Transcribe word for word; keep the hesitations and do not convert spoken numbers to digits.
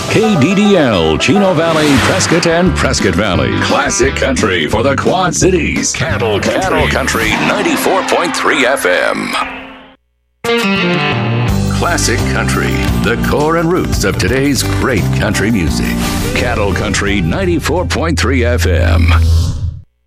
K D D L, Chino Valley, Prescott, and Prescott Valley. Classic country for the Quad Cities. Cattle Country. Cattle Country ninety-four point three F M. Classic country, the core and roots of today's great country music. Cattle Country ninety-four point three F M.